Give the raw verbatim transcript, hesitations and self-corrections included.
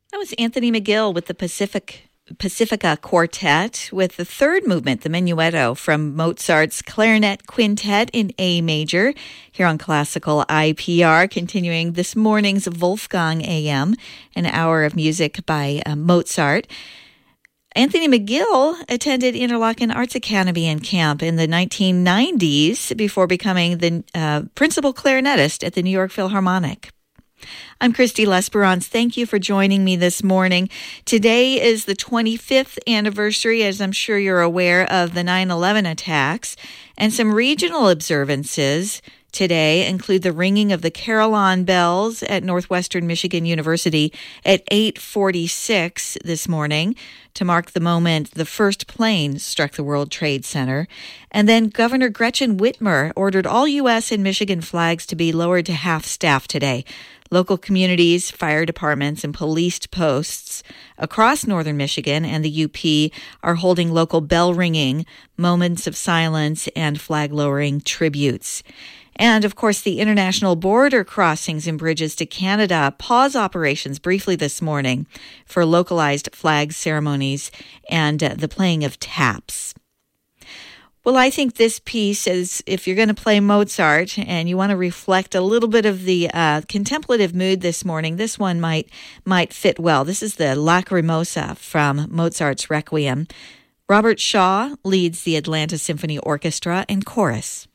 That was Anthony McGill with the Pacific Pacifica Quartet with the third movement, the Menuetto, from Mozart's Clarinet Quintet in A major, here on Classical I P R, continuing this morning's Wolfgang A M, an hour of music by uh, Mozart. Anthony McGill attended Interlochen Arts Academy and Camp in the nineteen nineties before becoming the uh, principal clarinetist at the New York Philharmonic. I'm Christy Lesperance. Thank you for joining me this morning. Today is the twenty-fifth anniversary, as I'm sure you're aware, of the nine eleven attacks, and some regional observances today include the ringing of the Carillon bells at Northwestern Michigan University at eight forty-six this morning to mark the moment the first plane struck the World Trade Center. And then Governor Gretchen Whitmer ordered all U S and Michigan flags to be lowered to half-staff today. Local communities, fire departments, and police posts across northern Michigan and the U P are holding local bell ringing, moments of silence, and flag-lowering tributes. And, of course, the international border crossings and bridges to Canada pause operations briefly this morning for localized flag ceremonies and uh, the playing of taps. Well, I think this piece is, if you're going to play Mozart and you want to reflect a little bit of the uh, contemplative mood this morning, this one might might fit well. This is the Lacrimosa from Mozart's Requiem. Robert Shaw leads the Atlanta Symphony Orchestra and chorus.